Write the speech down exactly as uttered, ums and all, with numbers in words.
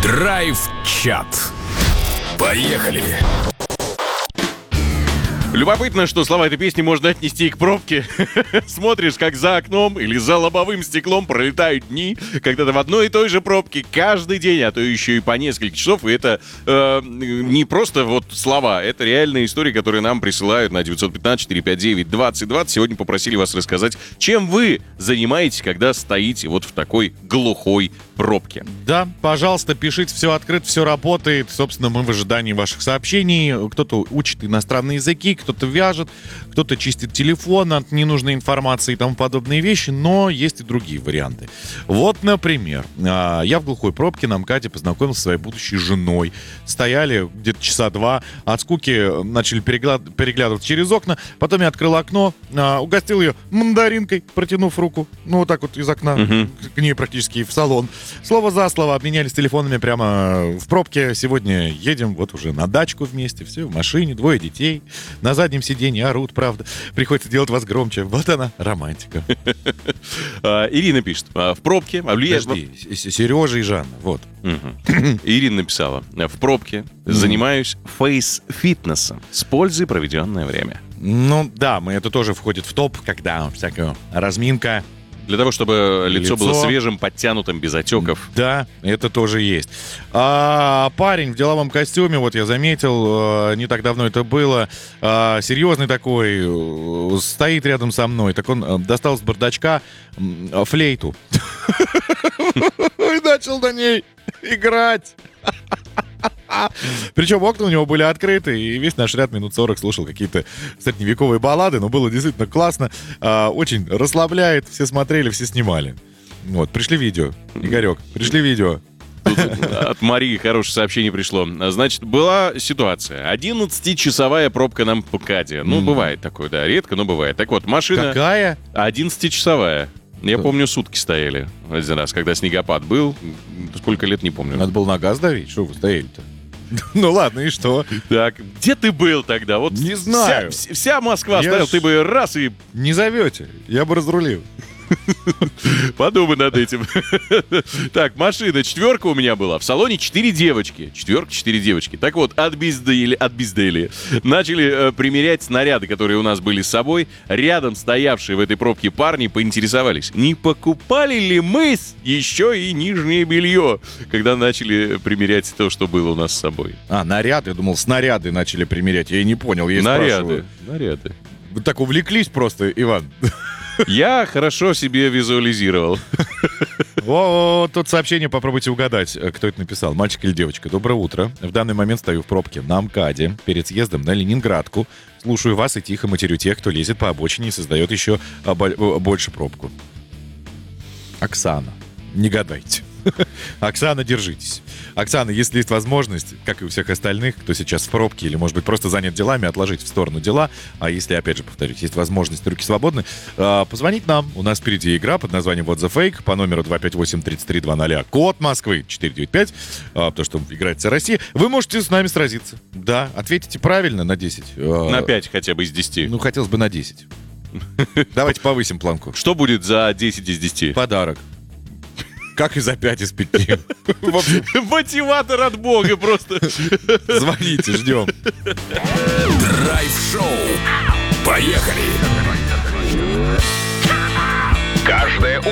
Драйв-чат. Поехали! Любопытно, что слова этой песни можно отнести и к пробке. Смотришь, как за окном или за лобовым стеклом пролетают дни, когда ты в одной и той же пробке каждый день, а то еще и по несколько часов. И это э, не просто вот слова, это реальные истории, которые нам присылают на девять один пять четыре пять девять двадцать двадцать. Сегодня попросили вас рассказать, чем вы занимаетесь, когда стоите вот в такой глухой пробке. Да, пожалуйста, пишите, все открыто, все работает. Собственно, мы в ожидании ваших сообщений. Кто-то учит иностранные языки, кто-то вяжет, кто-то чистит телефон от ненужной информации и тому подобные вещи, но есть и другие варианты. Вот, например, я в глухой пробке на МКАДе познакомился со своей будущей женой. Стояли где-то часа два, от скуки начали перегляд... переглядывать через окна, потом я открыл окно, угостил ее мандаринкой, протянув руку, ну вот так вот из окна, угу. к ней практически в салон. Слово за слово, обменялись телефонами прямо в пробке. Сегодня едем вот уже на дачку вместе, все в машине, двое детей. На заднем сиденье орут, правда. Приходится делать вас громче. Вот она, романтика. Ирина пишет. В пробке. Подожди, Сережа и Жанна. Вот. Ирина написала. В пробке занимаюсь фейс-фитнесом с пользой проведенное время. Ну да, мы это тоже входит в топ, когда всякая разминка. Для того, чтобы лицо, лицо было свежим, подтянутым, без отеков. Да, это тоже есть. А, парень в деловом костюме, вот я заметил, не так давно это было, а, серьезный такой, стоит рядом со мной. Так он достал с бардачка флейту и начал на ней играть. Причем окна у него были открыты, и весь наш ряд минут сорок слушал какие-то средневековые баллады, но было действительно классно, очень расслабляет, все смотрели, все снимали. Вот, пришли видео, Игорек, пришли видео. Тут от Марии хорошее сообщение пришло. Значит, была ситуация. одиннадцатичасовая пробка на МКАДе. Ну, mm. бывает такое, да, редко, но бывает. Так вот, машина... Какая? одиннадцатичасовая. Я Что? помню, сутки стояли один раз, когда снегопад был. Сколько лет, не помню. Надо было на газ давить? Что вы стояли-то? Ну ладно, и что? Так, где ты был тогда? Вот не знаю. Вся, вся Москва стояла, ты бы раз и... Не зовете, я бы разрулил. Подумай над этим. Так, машина, четверка у меня была. В салоне четыре девочки. Четверка, четыре девочки. Так вот, от бездели, от бездели. Начали э, примерять снаряды, которые у нас были с собой. Рядом стоявшие в этой пробке парни поинтересовались, не покупали ли мы еще и нижнее белье, когда начали примерять то, что было у нас с собой. А, наряды, я думал, снаряды начали примерять. Я и не понял, я наряды, спрашиваю. Наряды. Вы так увлеклись просто, Иван. Я хорошо себе визуализировал. О, тут сообщение, попробуйте угадать, кто это написал. Мальчик или девочка? Доброе утро. В данный момент стою в пробке на МКАДе перед съездом на Ленинградку. Слушаю вас и тихо матерю тех, кто лезет по обочине и создает еще больше пробку. Оксана, не гадайте. Оксана, держитесь. Оксана, если есть возможность, как и у всех остальных, кто сейчас в пробке или, может быть, просто занят делами, отложить в сторону дела, а если, опять же, повторюсь, есть возможность, руки свободны, э, позвонить нам. У нас впереди игра под названием What the Fake по номеру два пять восемь три три два ноль, код Москвы четыре девять пять, э, потому что играет вся Россия. Вы можете с нами сразиться. Да, ответите правильно на десять. Э, на пять хотя бы из десяти. Ну, хотелось бы на десять. Давайте повысим планку. Что будет за десять из десяти? Подарок. Как и за пять из пяти. Мотиватор от Бога просто. Звоните, ждем. Драйв-шоу. Поехали. Каждое